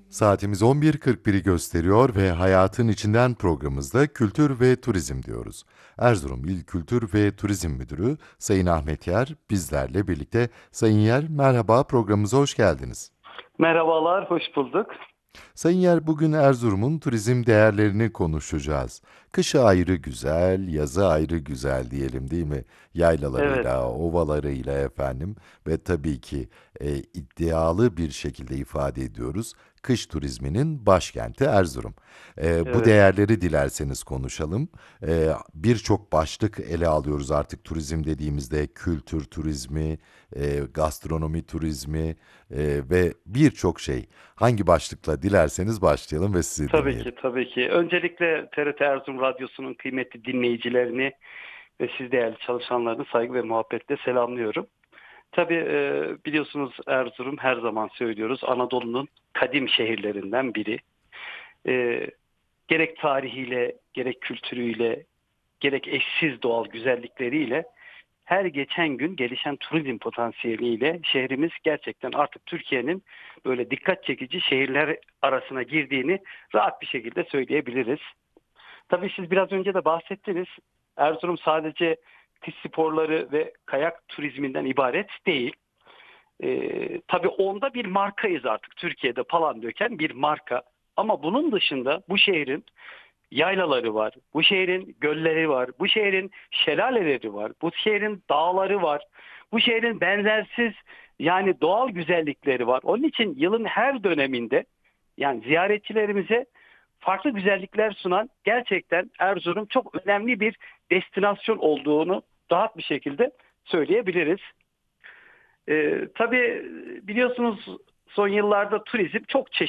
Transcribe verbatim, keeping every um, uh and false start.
Saatimiz on bir kırk biri gösteriyor ve Hayatın İçinden programımızda kültür ve turizm diyoruz. Erzurum İl Kültür ve Turizm Müdürü Sayın Ahmet Yer bizlerle birlikte. Sayın Yer, merhaba, programımıza hoş geldiniz. Merhabalar, hoş bulduk. Sayın Yer, bugün Erzurum'un turizm değerlerini konuşacağız. Kışı ayrı güzel, yazı ayrı güzel diyelim, değil mi? Evet, Yaylalarıyla, ovalarıyla efendim ve tabii ki e, iddialı bir şekilde ifade ediyoruz. Kış turizminin başkenti Erzurum. E, bu evet. değerleri dilerseniz konuşalım. E, Birçok başlık ele alıyoruz artık turizm dediğimizde: kültür turizmi, e, gastronomi turizmi e, ve birçok şey. Hangi başlıkla dilerseniz başlayalım ve sizi Tabii dinleyelim. ki, tabii ki. Öncelikle T R T Erzurum Radyosu'nun kıymetli dinleyicilerini ve siz değerli çalışanlarını saygı ve muhabbetle selamlıyorum. Tabii e, biliyorsunuz Erzurum her zaman söylüyoruz Anadolu'nun kadim şehirlerinden biri. E, Gerek tarihiyle, gerek kültürüyle, gerek eşsiz doğal güzellikleriyle her geçen gün gelişen turizm potansiyeliyle şehrimiz gerçekten artık Türkiye'nin böyle dikkat çekici şehirler arasına girdiğini rahat bir şekilde söyleyebiliriz. Tabii siz biraz önce de bahsettiniz. Erzurum sadece kış sporları ve kayak turizminden ibaret değil. Ee, tabii onda bir markayız artık. Türkiye'de Palandöken bir marka. Ama bunun dışında bu şehrin yaylaları var. Bu şehrin gölleri var. Bu şehrin şelaleleri var. Bu şehrin dağları var. Bu şehrin benzersiz yani doğal güzellikleri var. Onun için yılın her döneminde yani ziyaretçilerimize farklı güzellikler sunan gerçekten Erzurum çok önemli bir destinasyon olduğunu rahat bir şekilde söyleyebiliriz. Ee, tabii biliyorsunuz son yıllarda turizm çok çeşitli.